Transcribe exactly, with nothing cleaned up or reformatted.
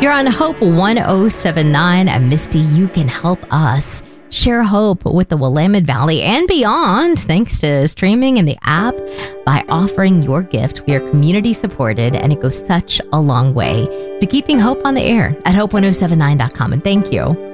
You're on Hope one oh seven point nine, and Misty, you can help us share hope with the Willamette Valley and beyond, thanks to streaming in the app. By offering your gift, we are community supported, and it goes such a long way to keeping hope on the air at hope one oh seven nine dot com. And thank you.